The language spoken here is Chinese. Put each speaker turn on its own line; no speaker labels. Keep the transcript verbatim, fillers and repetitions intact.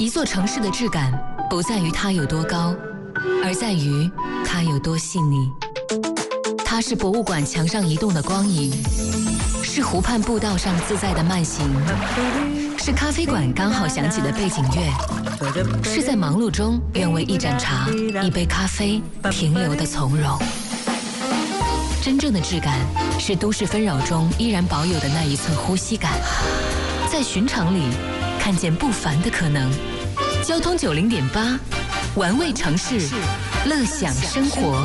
一座城市的质感不在于它有多高，而在于它有多细腻。它是博物馆墙上移动的光影，是湖畔步道上自在的慢行，是咖啡馆刚好响起的背景乐，是在忙碌中愿为一盏茶、一杯咖啡停留的从容。真正的质感是都市纷扰中依然保有的那一寸呼吸感，在寻常里看见不凡的可能。交通九零点八，玩味城市，乐享生活。